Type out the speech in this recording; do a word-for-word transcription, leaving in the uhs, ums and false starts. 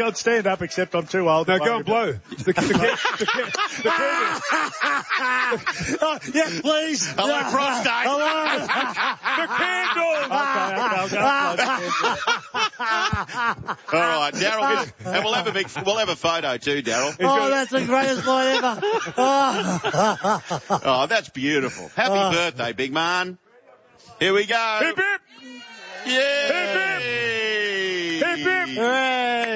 can't stand up, except I'm too old. No, go and blow. The, the, the, the, the, the oh, yeah, please. Hello, prostate. Hello. the candle. Okay, okay, I'll go. All right, Daryl, and we'll have a big, we'll have a photo too, Daryl. Oh, that's the greatest boy ever. Oh, oh that's beautiful. Happy oh. birthday, big man. Here we go. Hip, hip. Yay! Hip, hip. Hip, hip. Hooray.